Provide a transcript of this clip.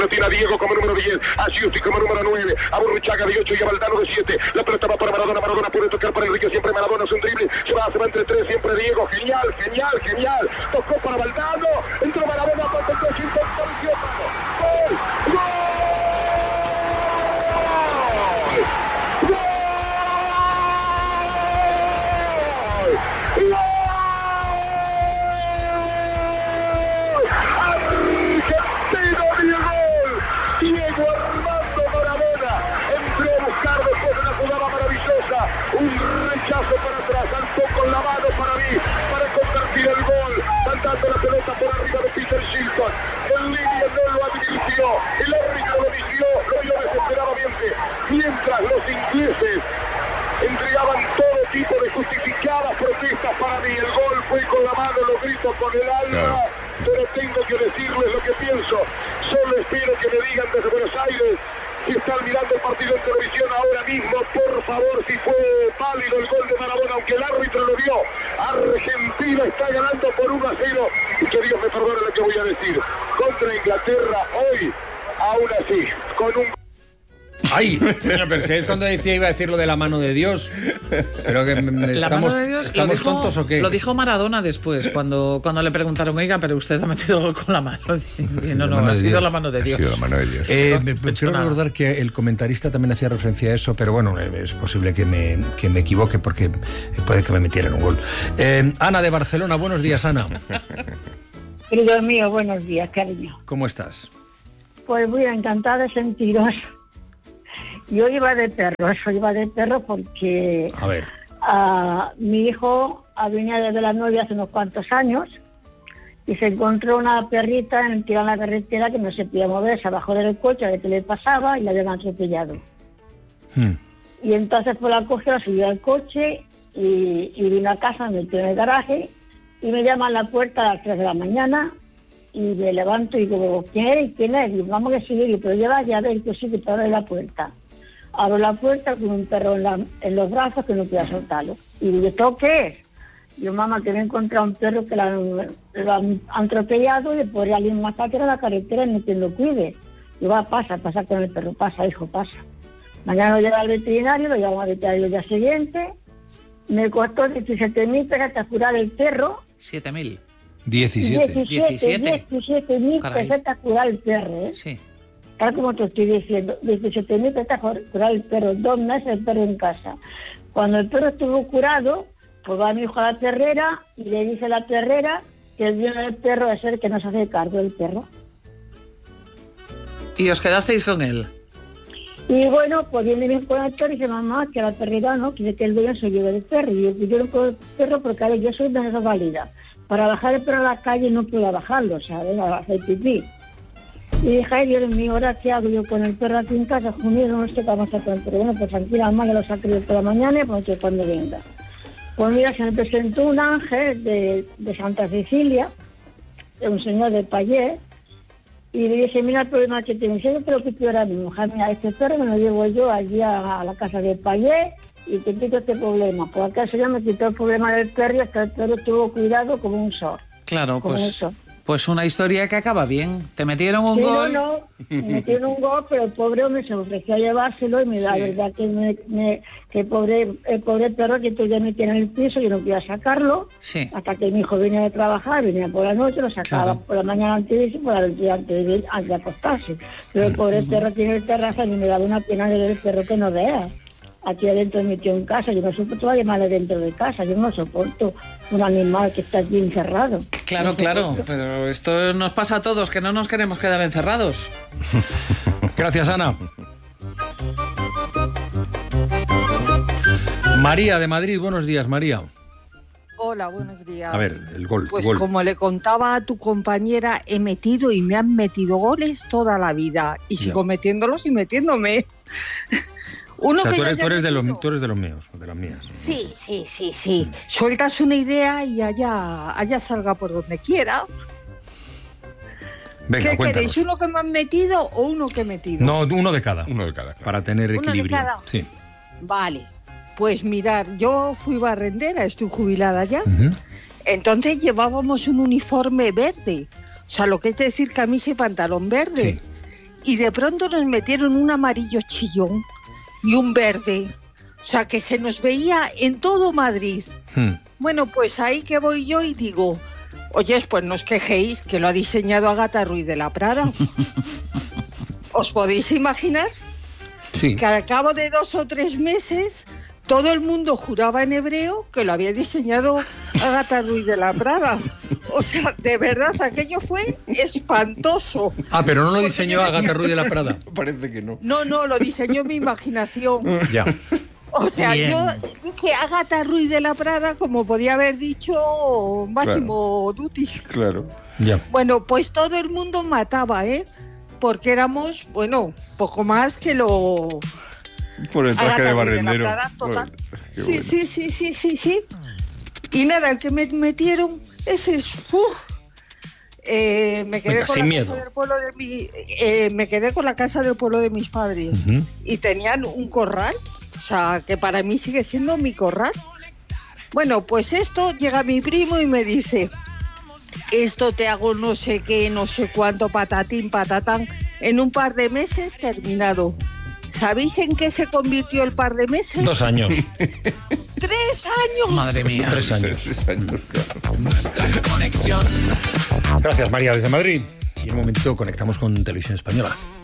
Tiene a Diego como número 10, a Giusti como número 9, a Burruchaga de 8 y a Valdano de 7. La pelota va para Maradona, Maradona puede tocar para Enrique, siempre Maradona, es un drible, se va entre 3, siempre Diego, genial. Tocó para Valdano, entró Maradona, tocó el 5, ¡gol! Diego Armando Maradona entró a buscar después de una jugada maravillosa, un rechazo para atrás, saltó con la mano para mí, para convertir el gol, mandando la pelota por arriba de Peter Shilton. El línea no lo advirtió, el árbitro lo vio desesperadamente, mientras los ingleses entregaban todo tipo de justificadas protestas para mí. El gol fue con la mano, lo grito con el alma, pero tengo que decirles lo que pienso. Solo espero que me digan desde Buenos Aires si están mirando el partido en televisión ahora mismo, por favor, si fue válido el gol de Maradona, aunque el árbitro lo vio. Argentina está ganando por 1-0, y que Dios me perdone lo que voy a decir. Contra Inglaterra hoy, aún así, con un... ¡Ay! Pero si es cuando decía, iba a decir lo de la mano de Dios. Pero que la mano de Dios ¿estamos tontos o qué? Lo dijo Maradona después, cuando le preguntaron, oiga, pero usted ha metido gol con la mano. Y no, ha sido la mano de Dios. Ha sido la mano de Dios. Quiero recordar que el comentarista también hacía referencia a eso, pero bueno, es posible que me equivoque porque puede que me metieran un gol. Ana de Barcelona, buenos días, Ana. Querido mío, buenos días, cariño. ¿Cómo estás? Pues muy encantada de sentiros. Yo iba de perro porque a ver. Mi hijo venía de Villanueva hace unos cuantos años y se encontró una perrita en la carretera que no se podía mover, se bajó del coche a ver qué le pasaba y la habían atropellado. Y entonces pues la cogió, subió al coche y vino a casa, me metió en el garaje y me llaman a la puerta a las 3 de la mañana y me levanto y digo, ¿quién es? Y digo, vamos a seguir, pero lleva ya a ver que sí, que te abre la puerta. Abro la puerta con un perro en los brazos que no podía soltarlo. Y digo, ¿esto qué es? Yo, mamá, que me he encontrado un perro que lo han atropellado y por alguien más que era la carretera y no quien lo cuide. Y va, pasa con el perro, pasa, hijo, pasa. Mañana lo lleva al veterinario, lo llevamos al veterinario el día siguiente. Me costó 17.000 pesos hasta curar el perro. 7.000. 17.000 pesetas curar el perro, ¿eh? Sí. Tal como te estoy diciendo, 17.000 pesetas curar el perro, 2 meses el perro en casa. Cuando el perro estuvo curado, pues va mi hijo a la perrera y le dice a la perrera que el dueño del perro es el que no se hace cargo del perro. ¿Y os quedasteis con él? Y bueno, pues viene mi conector y dice, mamá, que la perrera no, quiere que el dueño se lleve del perro. Y yo no puedo el perro porque a ver, yo soy de válida. Para bajar el perro a la calle no puedo bajarlo, ¿sabes? A hacer pipí. Y dije, ay, Dios mío, ¿ahora qué hago yo con el perro aquí en casa? Junio, no sé qué vamos a hacer. Pero bueno, pues tranquila, mamá, que lo saque yo por la mañana y pues que cuando venga. Pues mira, se me presentó un ángel de Santa Cecilia, de un señor de Payet, y le dije, mira el problema que tiene. Yo te lo quito ahora mismo, mira, este perro me lo llevo yo allí a la casa de Payet y te quito este problema. Pues acá el señor me quitó el problema del perro y hasta el perro estuvo cuidado como un sol. Claro, pues una historia que acaba bien. Te metieron un gol. No, me metieron un gol, pero el pobre hombre se ofreció a llevárselo y me da la verdad que el pobre perro que todavía me tiene en el piso, yo no podía sacarlo. Sí. Hasta que mi hijo venía de trabajar, venía por la noche, lo sacaba por la mañana antes y por la noche antes de acostarse. Pero el pobre perro tiene el terraza y me daba una pena de ver el perro que no vea. Aquí adentro metió en casa, yo no soporto animales dentro de casa, yo no soporto un animal que está aquí encerrado. Claro, pero esto nos pasa a todos, que no nos queremos quedar encerrados. Gracias, Ana. María de Madrid, buenos días, María. Hola, buenos días. A ver, el gol. Pues gol. Como le contaba a tu compañera, he metido y me han metido goles toda la vida y sigo metiéndolos y metiéndome. O sea, tú eres de los míos, de las mías. Sí. Sueltas una idea y allá salga por donde quiera. Venga, ¿Qué cuéntanos. queréis? ¿Uno que me han metido o uno que he metido? No, uno de cada. Claro. Para tener equilibrio. ¿Uno de cada? Sí. Vale. Pues mirar, yo fui barrendera, estoy jubilada ya. Uh-huh. Entonces llevábamos un uniforme verde. O sea, lo que es decir camisa y pantalón verde. Sí. y de pronto nos metieron un amarillo chillón y un verde. O sea, que se nos veía en todo Madrid. Bueno, pues ahí que voy yo y digo, oye, pues no os quejéis, que lo ha diseñado Agatha Ruiz de la Prada. ¿Os podéis imaginar? Sí. Que al cabo de 2 o 3 meses todo el mundo juraba en hebreo que lo había diseñado Agatha Ruiz de la Prada. O sea, de verdad, aquello fue espantoso. Ah, pero no lo diseñó Agatha Ruiz de la Prada. Parece que no. No, lo diseñó mi imaginación. Ya. O sea, Bien. yo dije Agatha Ruiz de la Prada como podía haber dicho Máximo Dutti. Claro. Ya. Bueno, pues todo el mundo mataba, porque éramos, bueno, poco más que lo... Por el traje Agatha de Ruiz barrendero. la Prada, total. Qué Sí, bueno. sí. Y nada, el que me metieron, ese es... me quedé Venga, con sin la miedo. casa del pueblo me quedé con la casa del pueblo de mis padres. Y tenían un corral, o sea, que para mí sigue siendo mi corral. Bueno, pues esto, llega mi primo y me dice, esto te hago no sé qué, no sé cuánto, patatín, patatán, en un par de meses terminado. ¿Sabéis en qué se convirtió el par de meses? 2 años. 3 años. Madre mía. 3 años. 3 años, claro. Gracias, María, desde Madrid. Y en un momento conectamos con Televisión Española.